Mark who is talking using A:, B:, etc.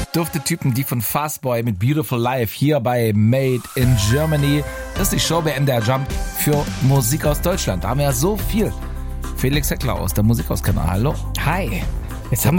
A: Dufte Typen, die von Fastboy mit Beautiful Life hier bei Made in Germany. Das ist die Show bei MDR Jump für Musik aus Deutschland. Da haben wir ja so viel. Felix Heckler aus der Musikhauskanal. Hallo.
B: Hi. Jetzt haben wir